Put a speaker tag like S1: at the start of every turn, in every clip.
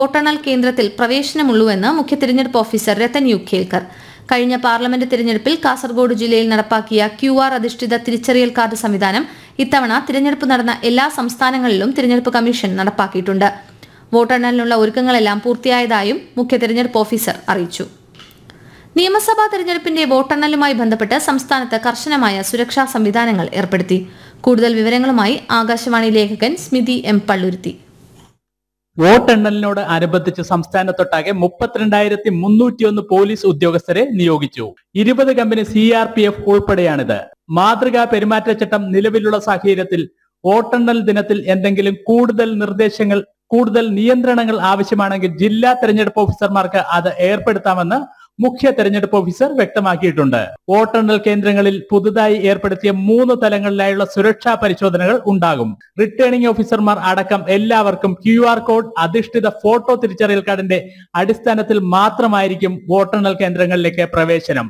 S1: വോട്ടെണ്ണൽ കേന്ദ്രത്തിൽ പ്രവേശനമുള്ളൂവെന്ന് മുഖ്യ തിരഞ്ഞെടുപ്പ് ഓഫീസർ രത്തൻ യു ഖേൽക്കർ. കഴിഞ്ഞ പാർലമെന്റ് തിരഞ്ഞെടുപ്പിൽ കാസർഗോഡ് ജില്ലയിൽ നടപ്പാക്കിയ QR അധിഷ്ഠിത തിരിച്ചറിയൽ കാർഡ് സംവിധാനം ഇത്തവണ തിരഞ്ഞെടുപ്പ് നടന്ന എല്ലാ സംസ്ഥാനങ്ങളിലും തിരഞ്ഞെടുപ്പ് കമ്മീഷൻ നടപ്പാക്കിയിട്ടുണ്ട്. വോട്ടെണ്ണലിനുള്ള ഒരുക്കങ്ങളെല്ലാം പൂർത്തിയായതായും മുഖ്യ തിരഞ്ഞെടുപ്പ് ഓഫീസർ അറിയിച്ചു. നിയമസഭാ തെരഞ്ഞെടുപ്പിന്റെ വോട്ടെണ്ണലുമായി ബന്ധപ്പെട്ട് സംസ്ഥാനത്ത് കർശനമായ സുരക്ഷാ സംവിധാനങ്ങൾ ഏർപ്പെടുത്തി. കൂടുതൽ വിവരങ്ങളുമായി ആകാശവാണി ലേഖകൻ സ്മിതി M. പള്ളുരുത്തി.
S2: വോട്ടെണ്ണലിനോട് അനുബന്ധിച്ച് സംസ്ഥാനത്തൊട്ടാകെ 32,301 പോലീസ് ഉദ്യോഗസ്ഥരെ നിയോഗിച്ചു. 20 കമ്പനി CRPF ഉൾപ്പെടെയാണിത്. മാതൃകാ പെരുമാറ്റച്ചട്ടം നിലവിലുള്ള സാഹചര്യത്തിൽ വോട്ടെണ്ണൽ ദിനത്തിൽ എന്തെങ്കിലും കൂടുതൽ നിയന്ത്രണങ്ങൾ ആവശ്യമാണെങ്കിൽ ജില്ലാ തെരഞ്ഞെടുപ്പ് ഓഫീസർമാർക്ക് അത് ഏർപ്പെടുത്താമെന്ന് മുഖ്യ തെരഞ്ഞെടുപ്പ് ഓഫീസർ വ്യക്തമാക്കിയിട്ടുണ്ട്. വോട്ടെണ്ണൽ കേന്ദ്രങ്ങളിൽ പുതുതായി ഏർപ്പെടുത്തിയ 3 തലങ്ങളിലായുള്ള സുരക്ഷാ പരിശോധനകൾ ഉണ്ടാകും. റിട്ടേണിംഗ് ഓഫീസർമാർ അടക്കം എല്ലാവർക്കും QR കോഡ് അധിഷ്ഠിത ഫോട്ടോ തിരിച്ചറിയൽ കാർഡിന്റെ അടിസ്ഥാനത്തിൽ മാത്രമായിരിക്കും വോട്ടെണ്ണൽ കേന്ദ്രങ്ങളിലേക്ക് പ്രവേശനം.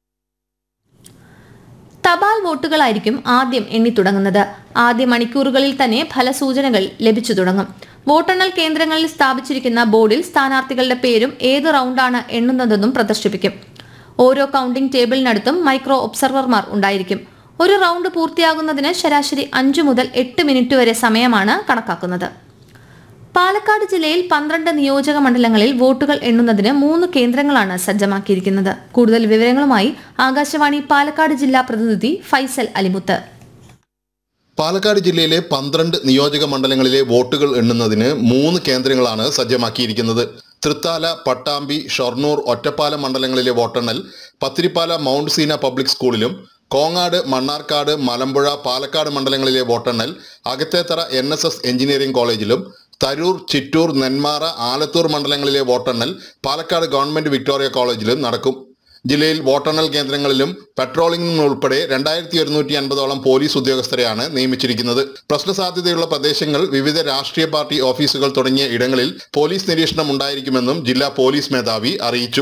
S1: തപാൽ വോട്ടുകളായിരിക്കും ആദ്യം എണ്ണി തുടങ്ങുന്നത്. ആദ്യ മണിക്കൂറുകളിൽ തന്നെ ഫലസൂചനകൾ ലഭിച്ചു തുടങ്ങും. വോട്ടെണ്ണൽ കേന്ദ്രങ്ങളിൽ സ്ഥാപിച്ചിരിക്കുന്ന ബോർഡിൽ സ്ഥാനാർത്ഥികളുടെ പേരും ഏത് റൗണ്ടാണ് എണ്ണുന്നതെന്നും പ്രദർശിപ്പിക്കും. ഓരോ കൌണ്ടിംഗ് ടേബിളിനടുത്തും മൈക്രോ ഒബ്സർവർമാർ ഉണ്ടായിരിക്കും. ഒരു റൗണ്ട് പൂർത്തിയാകുന്നതിന് ശരാശരി 5 മുതൽ 8 മിനിറ്റ് വരെ സമയമാണ് കണക്കാക്കുന്നത്. പാലക്കാട് ജില്ലയിൽ 12 നിയോജക മണ്ഡലങ്ങളിൽ വോട്ടുകൾ എണ്ണുന്നതിന് 3 കേന്ദ്രങ്ങളാണ് സജ്ജമാക്കിയിരിക്കുന്നത്. കൂടുതൽ വിവരങ്ങളുമായി ആകാശവാണി പാലക്കാട് ജില്ലാ പ്രതിനിധി ഫൈസൽ അലിമുത്ത്.
S3: പാലക്കാട് ജില്ലയിലെ 12 നിയോജക മണ്ഡലങ്ങളിലെ വോട്ടുകൾ എണ്ണുന്നതിന് 3 കേന്ദ്രങ്ങളാണ് സജ്ജമാക്കിയിരിക്കുന്നത്. തൃത്താല, പട്ടാമ്പി, ഷൊർണൂർ, ഒറ്റപ്പാലം മണ്ഡലങ്ങളിലെ വോട്ടെണ്ണൽ പത്തിരിപ്പാല മൗണ്ട് സീന പബ്ലിക് സ്കൂളിലും, കോങ്ങാട്, മണ്ണാർക്കാട്, മലമ്പുഴ, പാലക്കാട് മണ്ഡലങ്ങളിലെ വോട്ടെണ്ണൽ അകത്തേത്തറ NSS എഞ്ചിനീയറിംഗ് കോളേജിലും, തരൂർ, ചിറ്റൂർ, നെന്മാറ, ആലത്തൂർ മണ്ഡലങ്ങളിലെ വോട്ടെണ്ണൽ പാലക്കാട് ഗവൺമെന്റ് വിക്ടോറിയ കോളേജിലും നടക്കും. ജില്ലയിൽ വോട്ടെണ്ണൽ കേന്ദ്രങ്ങളിലും പെട്രോളിംഗിനും ഉൾപ്പെടെ 2150ഓളം പോലീസ് ഉദ്യോഗസ്ഥരെയാണ് നിയമിച്ചിരിക്കുന്നത്. പ്രശ്നസാധ്യതയുള്ള പ്രദേശങ്ങൾ, വിവിധ രാഷ്ട്രീയ പാർട്ടി ഓഫീസുകൾ തുടങ്ങിയ ഇടങ്ങളിൽ പോലീസ് നിരീക്ഷണം ഉണ്ടായിരിക്കുമെന്നും ജില്ലാ പോലീസ് മേധാവി അറിയിച്ചു.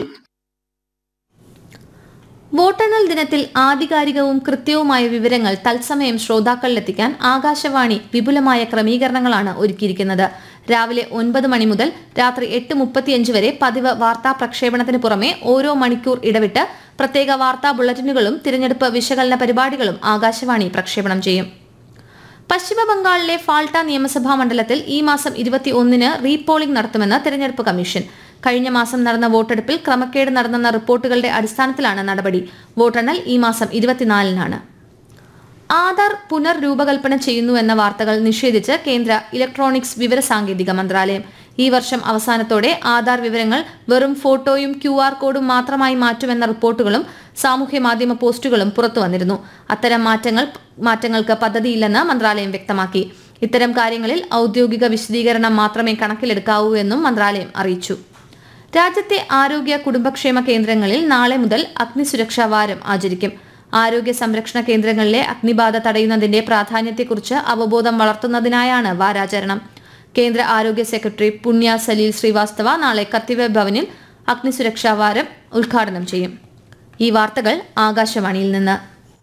S1: വോട്ടെണ്ണൽ ദിനത്തിൽ ആധികാരികവും കൃത്യവുമായ വിവരങ്ങൾ തത്സമയം ശ്രോതാക്കളിലെത്തിക്കാൻ ആകാശവാണി വിപുലമായ ക്രമീകരണങ്ങളാണ് ഒരുക്കിയിരിക്കുന്നത്. രാവിലെ 9 മണി മുതൽ രാത്രി 8:35 വരെ പതിവ് വാർത്താ പ്രക്ഷേപണത്തിന് പുറമെ ഓരോ മണിക്കൂർ ഇടവിട്ട് പ്രത്യേക വാർത്താ ബുള്ളറ്റിനുകളും തിരഞ്ഞെടുപ്പ് വിശകലന പരിപാടികളും ആകാശവാണി പ്രക്ഷേപണം ചെയ്യും. പശ്ചിമ ബംഗാളിലെ ഫാൾട്ട നിയമസഭാ മണ്ഡലത്തിൽ ഈ മാസം 21-ന് റീപോളിംഗ് നടത്തുമെന്ന് തെരഞ്ഞെടുപ്പ് കമ്മീഷൻ. കഴിഞ്ഞ മാസം നടന്ന വോട്ടെടുപ്പിൽ ക്രമക്കേട് നടന്നെന്ന റിപ്പോർട്ടുകളുടെ അടിസ്ഥാനത്തിലാണ് നടപടി. വോട്ടെണ്ണൽ ഈ മാസം 24-നാണ്. ആധാർ പുനർരൂപകൽപ്പന ചെയ്യുന്നുവെന്ന വാർത്തകൾ നിഷേധിച്ച് കേന്ദ്ര ഇലക്ട്രോണിക്സ് വിവരസാങ്കേതിക മന്ത്രാലയം. ഈ വർഷം അവസാനത്തോടെ ആധാർ വിവരങ്ങൾ വെറും ഫോട്ടോയും QR കോഡും മാത്രമായി മാറ്റുമെന്ന റിപ്പോർട്ടുകളും സാമൂഹ്യ മാധ്യമ പോസ്റ്റുകളും പുറത്തുവന്നിരുന്നു. അത്തരം മാറ്റങ്ങൾക്ക് പദ്ധതിയില്ലെന്ന് മന്ത്രാലയം വ്യക്തമാക്കി. ഇത്തരം കാര്യങ്ങളിൽ ഔദ്യോഗിക വിശദീകരണം മാത്രമേ കണക്കിലെടുക്കാവൂ എന്നും മന്ത്രാലയം അറിയിച്ചു. രാജ്യത്തെ ആരോഗ്യ കുടുംബക്ഷേമ കേന്ദ്രങ്ങളിൽ നാളെ മുതൽ അഗ്നിസുരക്ഷാ വാരം ആചരിക്കും. ആരോഗ്യ സംരക്ഷണ കേന്ദ്രങ്ങളിലെ അഗ്നിബാധ തടയുന്നതിന്റെ പ്രാധാന്യത്തെക്കുറിച്ച് അവബോധം വളർത്തുന്നതിനായാണ് വാരാചരണം. കേന്ദ്ര ആരോഗ്യ സെക്രട്ടറി പുണ്യ സലീൽ ശ്രീവാസ്തവ നാളെ കർത്തവ്യ ഭവനിൽ അഗ്നിസുരക്ഷാ വാരം ഉദ്ഘാടനം ചെയ്യും. ഈ വാർത്തകൾ ആകാശവാണിയിൽ നിന്ന്.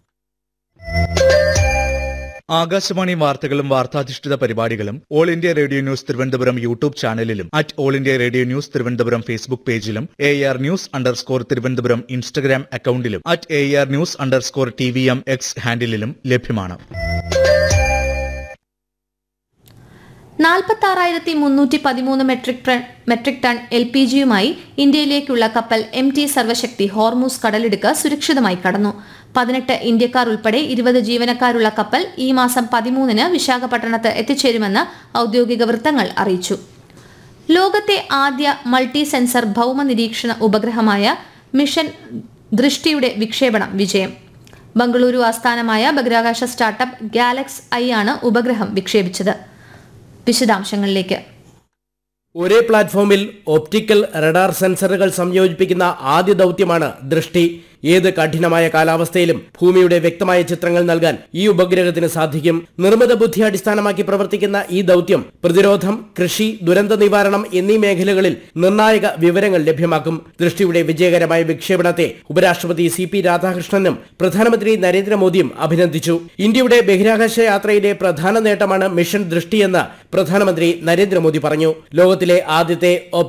S4: ആകാശവാണി വാർത്തകളും വാർത്താധിഷ്ഠിത പരിപാടികളും all India radio news Thiruvananthapuram YouTube ചാനലിലും all India radio news Thiruvananthapuram Facebook പേജിലും AR News_ തിരുവനന്തപുരം ഇൻസ്റ്റഗ്രാം അക്കൌണ്ടിലും AR News_TVM X ഹാൻഡിലും ലഭ്യമാണ്.
S1: 46,313 മെട്രിക് ടൺ LPGയുമായി ഇന്ത്യയിലേക്കുള്ള കപ്പൽ MT സർവശക്തി ഹോർമൂസ് കടലിടുക്ക് സുരക്ഷിതമായി കടന്നു. 18 ഇന്ത്യക്കാർ ഉൾപ്പെടെ 20 ജീവനക്കാരുള്ള കപ്പൽ ഈ മാസം 13-ന് വിശാഖപട്ടണത്ത് എത്തിച്ചേരുമെന്ന് ഔദ്യോഗിക വൃത്തങ്ങൾ അറിയിച്ചു. ലോകത്തെ ആദ്യ മൾട്ടി സെൻസർ ഭൗമ നിരീക്ഷണ ഉപഗ്രഹമായ മിഷൻ ദൃഷ്ടിയുടെ വിക്ഷേപണം വിജയം. ബംഗളൂരു ആസ്ഥാനമായ ബഹിരാകാശ സ്റ്റാർട്ടപ്പ് ഗാലക്സ് ഐ ആണ് ഉപഗ്രഹം വിക്ഷേപിച്ചത്. വിശദാംശങ്ങളിലേക്ക്.
S5: ഒരേ പ്ലാറ്റ്ഫോമിൽ ഒപ്റ്റിക്കൽ റഡാർ സെൻസറുകൾ സംയോജിപ്പിക്കുന്ന ആദ്യ ദൗത്യമാണ് ദൃഷ്ടി. ഏത് കഠിനമായ കാലാവസ്ഥയിലും ഭൂമിയുടെ വ്യക്തമായ ചിത്രങ്ങൾ നൽകാൻ ഈ ഉപഗ്രഹത്തിന് സാധിക്കും. നിർമ്മിത ബുദ്ധി അടിസ്ഥാനമാക്കി പ്രവർത്തിക്കുന്ന ഈ ദൌത്യം പ്രതിരോധം, കൃഷി, ദുരന്ത നിവാരണം എന്നീ മേഖലകളിൽ നിർണായക വിവരങ്ങൾ ലഭ്യമാക്കും. ദൃഷ്ടിയുടെ വിജയകരമായ വിക്ഷേപണത്തെ ഉപരാഷ്ട്രപതി CP രാധാകൃഷ്ണനും പ്രധാനമന്ത്രി നരേന്ദ്രമോദിയും അഭിനന്ദിച്ചു. ഇന്ത്യയുടെ ബഹിരാകാശ യാത്രയിലെ പ്രധാന നേട്ടമാണ് മിഷൻ ദൃഷ്ടിയെന്ന് പ്രധാനമന്ത്രി നരേന്ദ്രമോദി പറഞ്ഞു. ലോകത്തിലെ ആദ്യത്തെ